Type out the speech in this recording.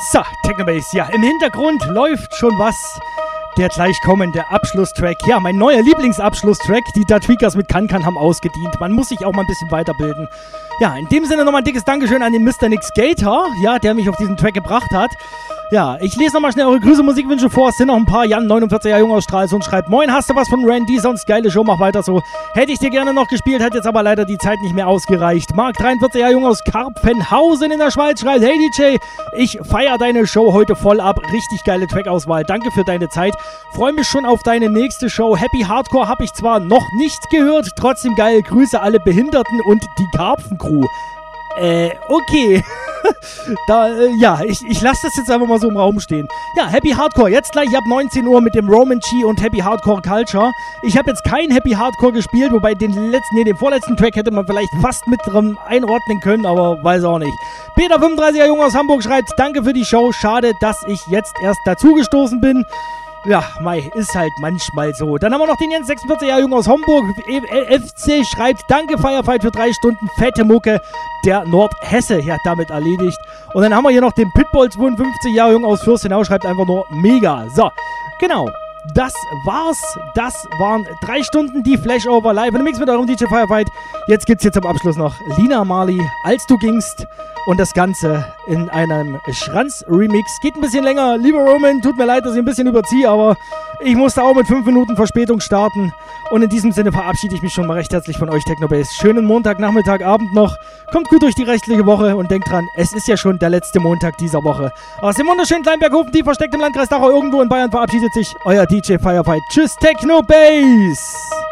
So, Technobase, ja, im Hintergrund läuft schon was. Der gleich kommende Abschlusstrack. Ja, mein neuer Lieblingsabschlusstrack. Die Da Tweakers mit Kann haben ausgedient. Man muss sich auch mal ein bisschen weiterbilden. Ja, in dem Sinne nochmal ein dickes Dankeschön an den Mr. Nick Skater, ja, der mich auf diesen Track gebracht hat. Ja, ich lese nochmal schnell eure Grüße, Musikwünsche vor. Es sind noch ein paar. Jan, 49 Jahre jung aus Stralsund, schreibt: Moin, hast du was von Randy? Sonst geile Show, mach weiter so. Hätte ich dir gerne noch gespielt, hat jetzt aber leider die Zeit nicht mehr ausgereicht. Marc, 43 Jahre jung aus Karpfenhausen in der Schweiz, schreibt: Hey DJ, ich feiere deine Show heute voll ab. Richtig geile Trackauswahl. Danke für deine Zeit. Freue mich schon auf deine nächste Show. Happy Hardcore habe ich zwar noch nicht gehört, trotzdem geil. Grüße alle Behinderten und die Karpfencrew. Okay. Ich lasse das jetzt einfach mal so im Raum stehen. Ja, Happy Hardcore, jetzt gleich ab 19 Uhr mit dem Roman G und Happy Hardcore Culture. Ich habe jetzt kein Happy Hardcore gespielt, wobei den vorletzten Track hätte man vielleicht fast mit dran einordnen können, aber weiß auch nicht. Peter, 35er Jung aus Hamburg, schreibt: Danke für die Show, schade, dass ich jetzt erst dazugestoßen bin. Ja, ist halt manchmal so. Dann haben wir noch den Jens, 46 Jahre jung aus Homburg. FC schreibt: Danke Firefight für 3 Stunden, fette Mucke, der Nordhesse. Ja, damit erledigt. Und dann haben wir hier noch den Pitbull, 52 Jahre jung aus Fürstenau, schreibt einfach nur mega. So, genau. Das war's. Das waren 3 Stunden die Flashover live in dem Mix mit eurem DJ Firefight. Jetzt gibt's hier zum Abschluss noch Lina Marley, Als du gingst. Und das Ganze in einem Schranz-Remix. Geht ein bisschen länger. Lieber Roman, tut mir leid, dass ich ein bisschen überziehe, aber ich musste auch mit 5 Minuten Verspätung starten. Und in diesem Sinne verabschiede ich mich schon mal recht herzlich von euch, Technobase. Schönen Montag, Nachmittag, Abend noch. Kommt gut durch die restliche Woche und denkt dran, es ist ja schon der letzte Montag dieser Woche. Aus dem wunderschönen Kleinberghofen, die versteckt im Landkreis Dachau irgendwo in Bayern, verabschiedet sich euer DJ Firefight. Tschüss, Technobase!